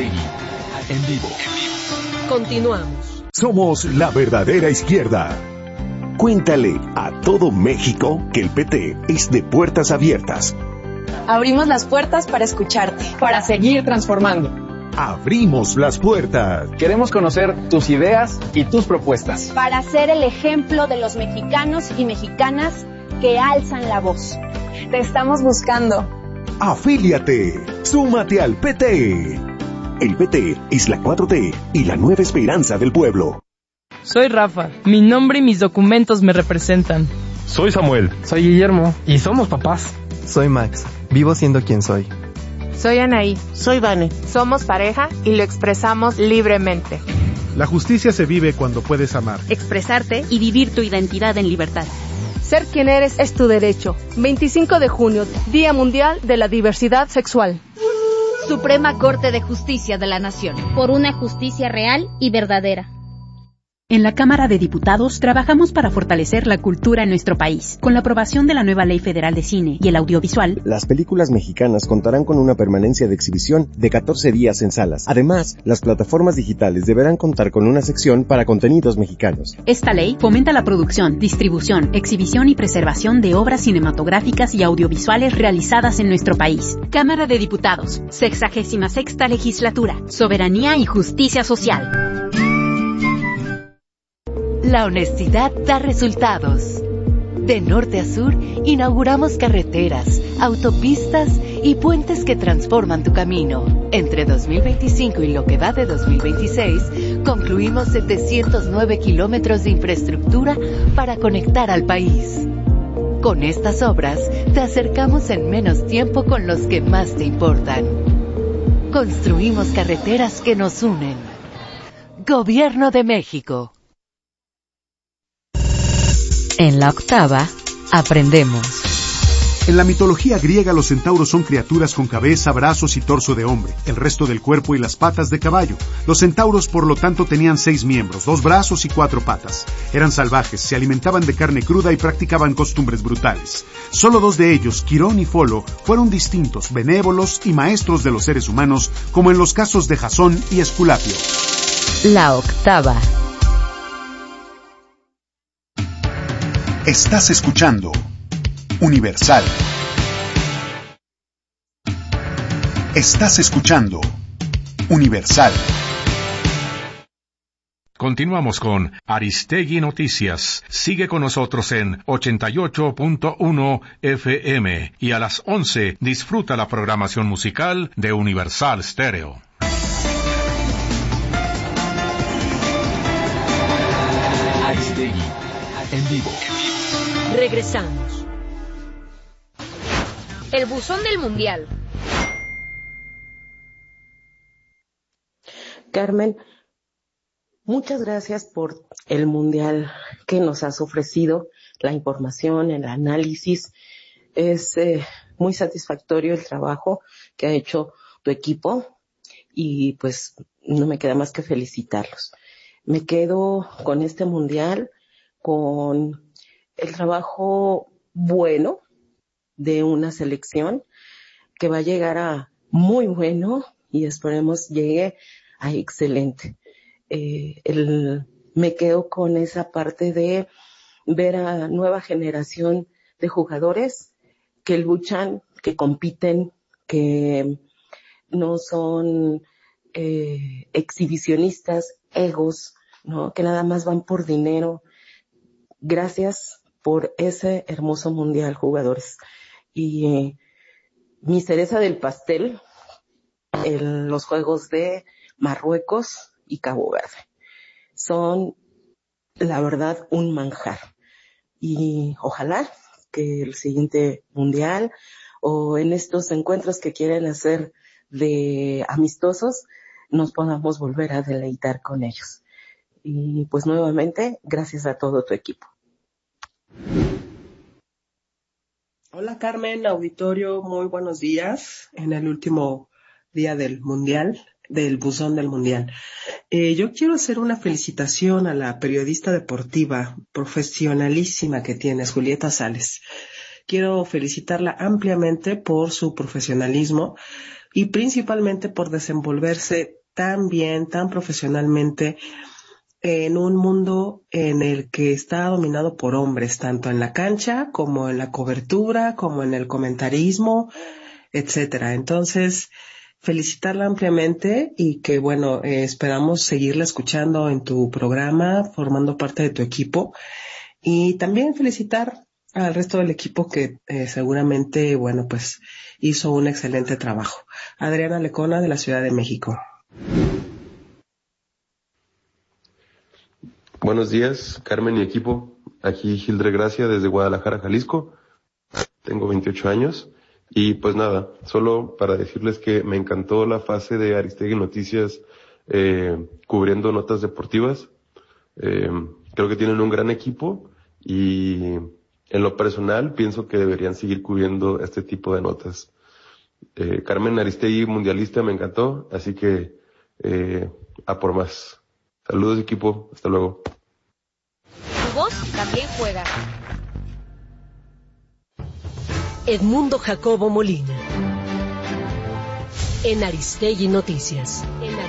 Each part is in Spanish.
Aristegui, en vivo. Continuamos. Somos la verdadera izquierda. Cuéntale a todo México que el PT es de puertas abiertas. Abrimos las puertas para escucharte, para seguir transformando. Abrimos las puertas. Queremos conocer tus ideas y tus propuestas. Para ser el ejemplo de los mexicanos y mexicanas que alzan la voz. Te estamos buscando. Afíliate. Súmate al PT. El PT es la 4T y la nueva esperanza del pueblo. Soy Rafa. Mi nombre y mis documentos me representan. Soy Samuel. Soy Guillermo. Y somos papás. Soy Max. Vivo siendo quien soy. Soy Anaí. Soy Vane. Somos pareja y lo expresamos libremente. La justicia se vive cuando puedes amar, expresarte y vivir tu identidad en libertad. Ser quien eres es tu derecho. 25 de junio, Día Mundial de la Diversidad Sexual. Suprema Corte de Justicia de la Nación. Por una justicia real y verdadera. En la Cámara de Diputados trabajamos para fortalecer la cultura en nuestro país. Con la aprobación de la nueva Ley Federal de Cine y el Audiovisual, las películas mexicanas contarán con una permanencia de exhibición de 14 días en salas. Además, las plataformas digitales deberán contar con una sección para contenidos mexicanos. Esta ley fomenta la producción, distribución, exhibición y preservación de obras cinematográficas y audiovisuales realizadas en nuestro país. Cámara de Diputados, 66ª Legislatura, Soberanía y Justicia Social. La honestidad da resultados. De norte a sur, inauguramos carreteras, autopistas y puentes que transforman tu camino. Entre 2025 y lo que va de 2026, concluimos 709 kilómetros de infraestructura para conectar al país. Con estas obras, te acercamos en menos tiempo con los que más te importan. Construimos carreteras que nos unen. Gobierno de México. En la octava, aprendemos. En la mitología griega, los centauros son criaturas con cabeza, brazos y torso de hombre, el resto del cuerpo y las patas de caballo. Los centauros, por lo tanto, tenían 6 miembros, 2 brazos y 4 patas. Eran salvajes, se alimentaban de carne cruda y practicaban costumbres brutales. Solo 2 de ellos, Quirón y Folo, fueron distintos, benévolos y maestros de los seres humanos, como en los casos de Jasón y Esculapio. La octava. Estás escuchando Universal. Estás escuchando Universal. Continuamos con Aristegui Noticias. Sigue con nosotros en 88.1 FM y a las 11 disfruta la programación musical de Universal Stereo. Aristegui en vivo. Regresamos. El buzón del Mundial. Carmen, muchas gracias por el Mundial que nos has ofrecido, la información, el análisis. Es muy satisfactorio el trabajo que ha hecho tu equipo y pues no me queda más que felicitarlos. Me quedo con este Mundial, con el trabajo bueno de una selección que va a llegar a muy bueno y esperemos llegue a excelente. Me quedo con esa parte de ver a nueva generación de jugadores que luchan, que compiten, que no son exhibicionistas, egos, ¿no? Que nada más van por dinero. Gracias por ese hermoso mundial, jugadores. Y mi cereza del pastel, los juegos de Marruecos y Cabo Verde. Son, la verdad, un manjar. Y ojalá que el siguiente mundial o en estos encuentros que quieren hacer de amistosos, nos podamos volver a deleitar con ellos. Y pues nuevamente, gracias a todo tu equipo. Hola Carmen, auditorio, muy buenos días en el último día del Mundial, del buzón del Mundial. Yo quiero hacer una felicitación a la periodista deportiva profesionalísima que tienes, Julieta Sales. Quiero felicitarla ampliamente por su profesionalismo, y principalmente por desenvolverse tan bien, tan profesionalmente en un mundo en el que está dominado por hombres, tanto en la cancha como en la cobertura, como en el comentarismo, etcétera. Entonces, felicitarla ampliamente y que, bueno, esperamos seguirla escuchando en tu programa, formando parte de tu equipo, y también felicitar al resto del equipo que seguramente, bueno, pues hizo un excelente trabajo. Adriana Lecona, de la Ciudad de México. Buenos días, Carmen y equipo. Aquí Gildre Gracia desde Guadalajara, Jalisco. Tengo 28 años y pues nada, solo para decirles que me encantó la fase de Aristegui Noticias cubriendo notas deportivas. Creo que tienen un gran equipo y en lo personal pienso que deberían seguir cubriendo este tipo de notas. Carmen Aristegui mundialista me encantó, así que a por más. Saludos equipo, hasta luego. Tu voz también juega. Edmundo Jacobo Molina. En Aristegui Noticias.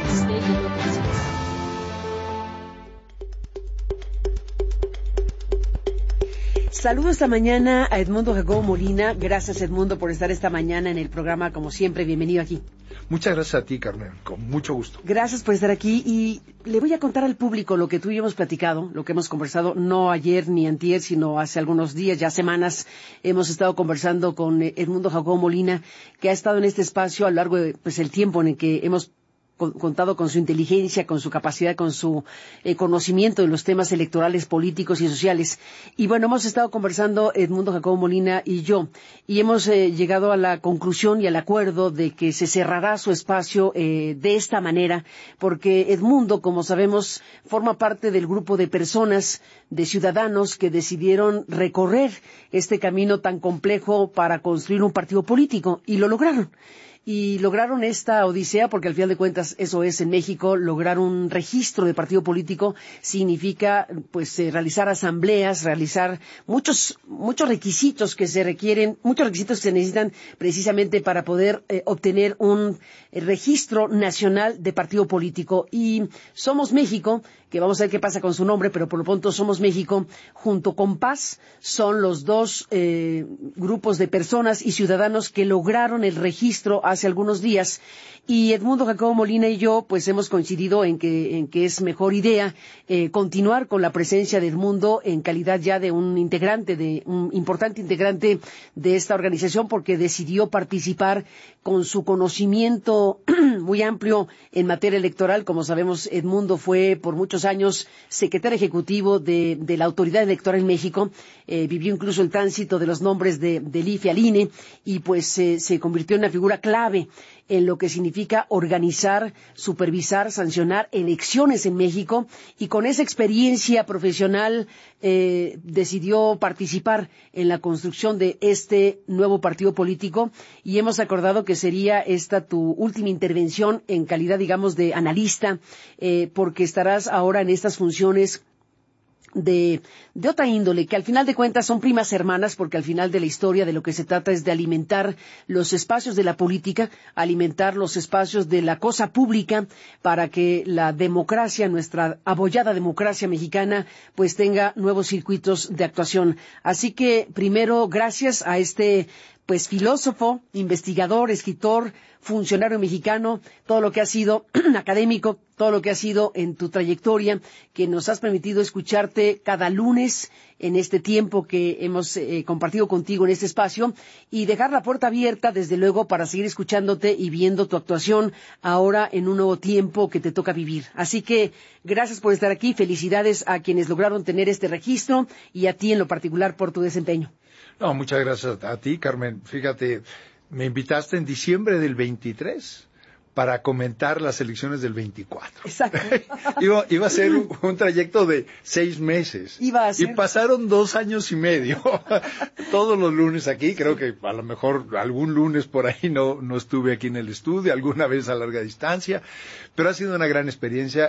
Saludo esta mañana a Edmundo Jacobo Molina. Gracias, Edmundo, por estar esta mañana en el programa. Como siempre, bienvenido aquí. Muchas gracias a ti, Carmen, con mucho gusto. Gracias por estar aquí y le voy a contar al público lo que tú y yo hemos platicado, lo que hemos conversado, no ayer ni antier, sino hace algunos días, ya semanas, hemos estado conversando con Edmundo Jacobo Molina, que ha estado en este espacio a lo largo de el tiempo en el que hemos contado con su inteligencia, con su capacidad, con su conocimiento de los temas electorales, políticos y sociales. Y bueno, hemos estado conversando Edmundo Jacobo Molina y yo, y hemos llegado a la conclusión y al acuerdo de que se cerrará su espacio de esta manera, porque Edmundo, como sabemos, forma parte del grupo de personas, de ciudadanos que decidieron recorrer este camino tan complejo para construir un partido político, y lo lograron. Y lograron esta odisea, porque al final de cuentas eso es en México, lograr un registro de partido político significa realizar asambleas, realizar muchos requisitos que se requieren, muchos requisitos que se necesitan precisamente para poder obtener un registro nacional de partido político. Y Somos México, que vamos a ver qué pasa con su nombre, pero por lo pronto Somos México, junto con Paz, son los dos grupos de personas y ciudadanos que lograron el registro hace algunos días. Y Edmundo Jacobo Molina y yo hemos coincidido en que es mejor idea continuar con la presencia de Edmundo en calidad ya de un importante integrante de esta organización, porque decidió participar con su conocimiento muy amplio en materia electoral. Como sabemos, Edmundo fue por muchos años secretario ejecutivo de la Autoridad Electoral en México, vivió incluso el tránsito de los nombres del IFE al INE y se convirtió en una figura clave en lo que significa organizar, supervisar, sancionar elecciones en México, y con esa experiencia profesional decidió participar en la construcción de este nuevo partido político, y hemos acordado que sería esta tu última intervención en calidad, digamos, de analista, porque estarás ahora en estas funciones de otra índole, que al final de cuentas son primas hermanas, porque al final de la historia de lo que se trata es de alimentar los espacios de la política, alimentar los espacios de la cosa pública, para que la democracia, nuestra abollada democracia mexicana, tenga nuevos circuitos de actuación. Así que, primero, gracias a este filósofo, investigador, escritor, funcionario mexicano, todo lo que ha sido académico, todo lo que ha sido en tu trayectoria, que nos has permitido escucharte cada lunes en este tiempo que hemos compartido contigo en este espacio, y dejar la puerta abierta, desde luego, para seguir escuchándote y viendo tu actuación ahora en un nuevo tiempo que te toca vivir. Así que gracias por estar aquí, felicidades a quienes lograron tener este registro y a ti en lo particular por tu desempeño. No, muchas gracias a ti, Carmen. Fíjate, me invitaste en diciembre del 23 para comentar las elecciones del 24. Exacto. Iba a ser un trayecto de 6 meses. Y pasaron 2 años y medio. Todos los lunes aquí, creo que a lo mejor algún lunes por ahí no estuve aquí en el estudio, alguna vez a larga distancia, pero ha sido una gran experiencia.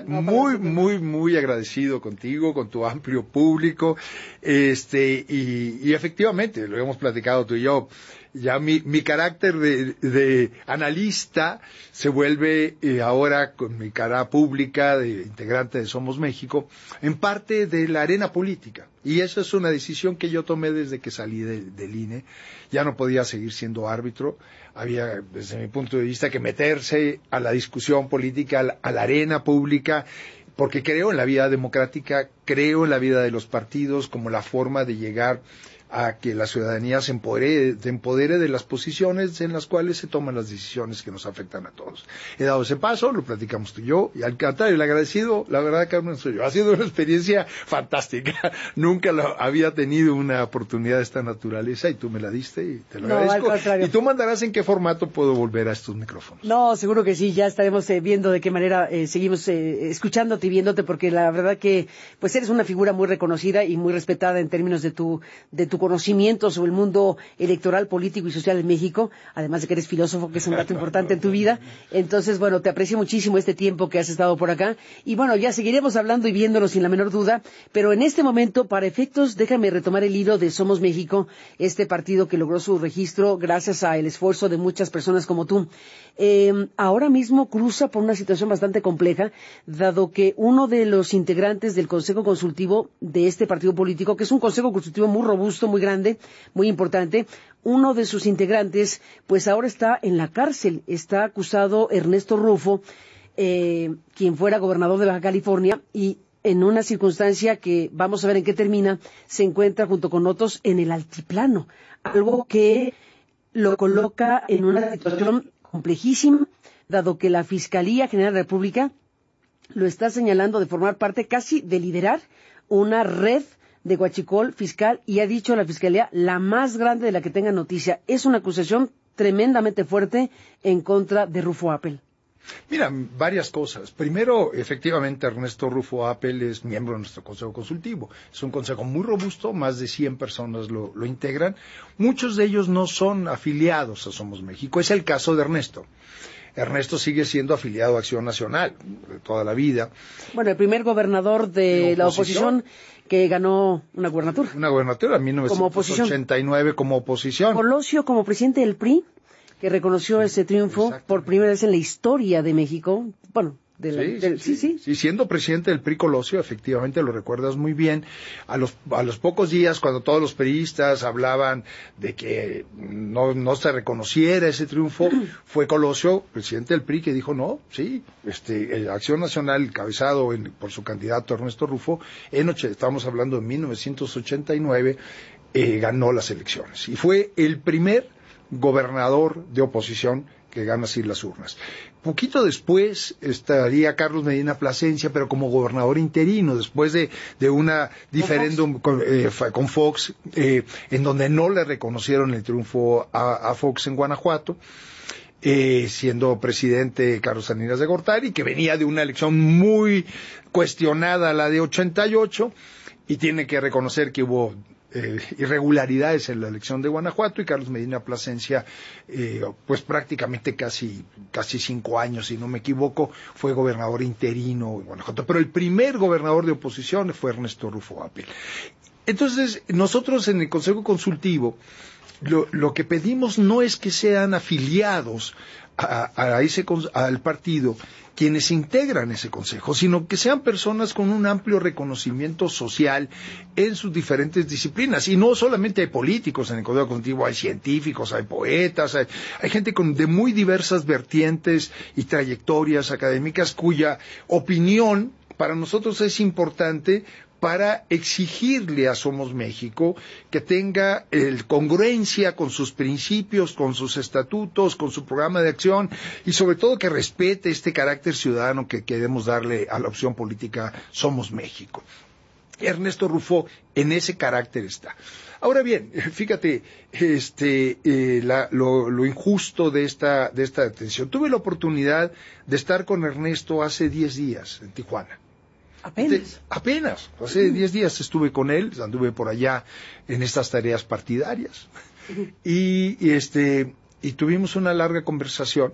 Muy agradecido contigo, con tu amplio público, y efectivamente, lo hemos platicado tú y yo. ya mi carácter de analista se vuelve ahora con mi cara pública de integrante de Somos México en parte de la arena política. Y esa es una decisión que yo tomé desde que salí del INE. Ya no podía seguir siendo árbitro. Había, desde mi punto de vista, que meterse a la discusión política, a la arena pública, porque creo en la vida democrática, creo en la vida de los partidos como la forma de llegar a que la ciudadanía se empodere de las posiciones en las cuales se toman las decisiones que nos afectan a todos. He dado ese paso, lo platicamos tú y yo, y al contrario, el agradecido, la verdad, Carmen, soy yo. Ha sido una experiencia fantástica. Nunca había tenido una oportunidad de esta naturaleza y tú me la diste y te lo agradezco. Al contrario. Y tú mandarás en qué formato puedo volver a estos micrófonos. No, seguro que sí, ya estaremos viendo de qué manera seguimos escuchándote y viéndote, porque la verdad que pues eres una figura muy reconocida y muy respetada en términos de tu conocimiento sobre el mundo electoral, político y social en México, además de que eres filósofo, que es un dato importante en tu vida. Entonces, bueno, te aprecio muchísimo este tiempo que has estado por acá. Y bueno, ya seguiremos hablando y viéndonos sin la menor duda, pero en este momento, para efectos, déjame retomar el hilo de Somos México, este partido que logró su registro gracias al esfuerzo de muchas personas como tú. Ahora mismo cruza por una situación bastante compleja, dado que uno de los integrantes del Consejo Consultivo de este partido político, que es un Consejo Consultivo muy robusto, muy grande, muy importante, uno de sus integrantes, pues ahora está en la cárcel. Está acusado Ernesto Rufo, quien fuera gobernador de Baja California, y en una circunstancia que vamos a ver en qué termina, se encuentra junto con otros en el altiplano, algo que lo coloca en una situación complejísima, dado que la Fiscalía General de la República lo está señalando de formar parte casi de liderar una red de huachicol fiscal, y ha dicho a la Fiscalía la más grande de la que tenga noticia. Es una acusación tremendamente fuerte en contra de Rufo Appel. Mira, varias cosas. Primero, efectivamente, Ernesto Rufo Appel es miembro de nuestro Consejo Consultivo. Es un consejo muy robusto, más de 100 personas lo integran. Muchos de ellos no son afiliados a Somos México. Es el caso de Ernesto. Ernesto sigue siendo afiliado a Acción Nacional de toda la vida. Bueno, el primer gobernador de la oposición que ganó una gubernatura. Una gubernatura en 1989 como oposición. Colosio como presidente del PRI, que reconoció ese triunfo por primera vez en la historia de México. Bueno, sí, siendo presidente del PRI Colosio, efectivamente lo recuerdas muy bien. A los pocos días, cuando todos los priistas hablaban de que no se reconociera ese triunfo, fue Colosio, presidente del PRI, que dijo no, sí, Acción Nacional, encabezado por su candidato Ernesto Rufo, estamos hablando de 1989, ganó las elecciones. Y fue el primer gobernador de oposición que gana así las urnas. Poquito después estaría Carlos Medina Plasencia, pero como gobernador interino, después de una diferéndum con Fox, en donde no le reconocieron el triunfo a Fox en Guanajuato, siendo presidente Carlos Salinas de Gortari, que venía de una elección muy cuestionada, la de 88, y tiene que reconocer que hubo irregularidades en la elección de Guanajuato, y Carlos Medina Plasencia, pues prácticamente casi 5 años, si no me equivoco, fue gobernador interino en Guanajuato. Pero el primer gobernador de oposición fue Ernesto Rufo Appel. Entonces, nosotros en el Consejo Consultivo, lo que pedimos no es que sean afiliados al partido quienes integran ese consejo, sino que sean personas con un amplio reconocimiento social en sus diferentes disciplinas. Y no solamente hay políticos en el Consejo Consultivo, hay científicos, hay poetas, hay gente de muy diversas vertientes y trayectorias académicas cuya opinión para nosotros es importante para exigirle a Somos México que tenga congruencia con sus principios, con sus estatutos, con su programa de acción, y sobre todo que respete este carácter ciudadano que queremos darle a la opción política Somos México. Ernesto Rufo en ese carácter está. Ahora bien, fíjate, lo injusto de esta detención. Tuve la oportunidad de estar con Ernesto hace 10 días en Tijuana. Apenas. Hace 10 días estuve con él, anduve por allá en estas tareas partidarias. Y tuvimos una larga conversación,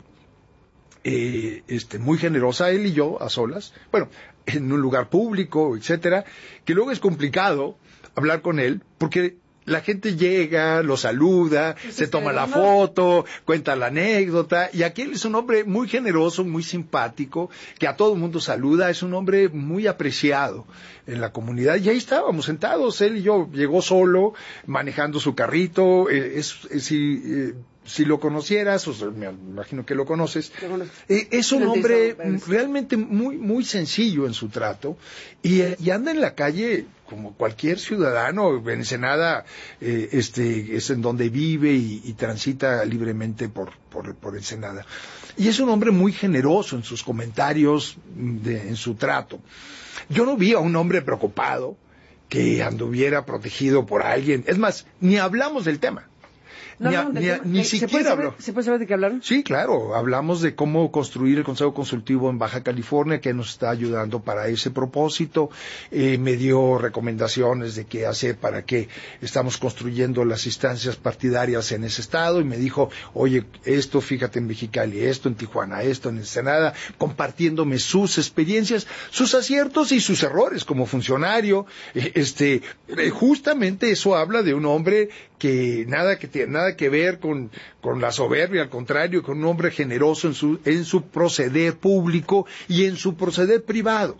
muy generosa, él y yo, a solas. Bueno, en un lugar público, etcétera, que luego es complicado hablar con él, porque la gente llega, lo saluda, se toma la foto, cuenta la anécdota, y aquel es un hombre muy generoso, muy simpático, que a todo el mundo saluda, es un hombre muy apreciado en la comunidad, y ahí estábamos sentados, él y yo, llegó solo, manejando su carrito, si lo conocieras, o sea, me imagino que lo conoces, es un hombre realmente muy, muy sencillo en su trato, y anda en la calle como cualquier ciudadano. En Ensenada es en donde vive y transita libremente por Ensenada. Y es un hombre muy generoso en sus comentarios, en su trato. Yo no vi a un hombre preocupado que anduviera protegido por alguien. Es más, ni hablamos del tema. Ni siquiera habló. ¿Se puede saber de qué hablaron? Sí, claro. Hablamos de cómo construir el Consejo Consultivo en Baja California, que nos está ayudando para ese propósito. Me dio recomendaciones de qué hacer para que estamos construyendo las instancias partidarias en ese estado, y me dijo, oye, esto fíjate en Mexicali, esto en Tijuana, esto en Ensenada, compartiéndome sus experiencias, sus aciertos y sus errores como funcionario. Justamente eso habla de un hombre que nada que ver con la soberbia, al contrario, con un hombre generoso en su proceder público y en su proceder privado.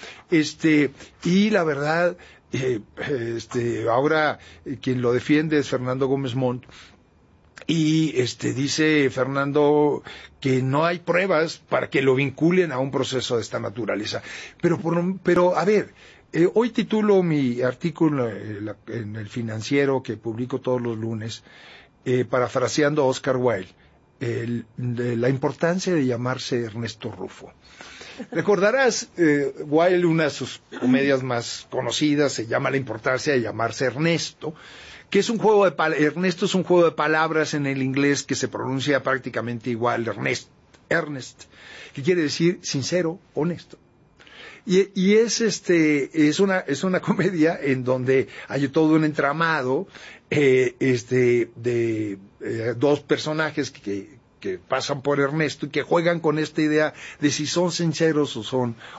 Y la verdad, ahora quien lo defiende es Fernando Gómez Montt, y dice Fernando que no hay pruebas para que lo vinculen a un proceso de esta naturaleza. Pero a ver, hoy titulo mi artículo en el Financiero, que publico todos los lunes, parafraseando a Oscar Wilde, la importancia de llamarse Ernesto Rufo. Recordarás, Wilde, una de sus comedias más conocidas, se llama La importancia de llamarse Ernesto, que es un juego Ernesto es un juego de palabras en el inglés que se pronuncia prácticamente igual, Ernest, que quiere decir sincero, honesto. Y es una comedia en donde hay todo un entramado de dos personajes que pasan por Ernesto y que juegan con esta idea de si son sinceros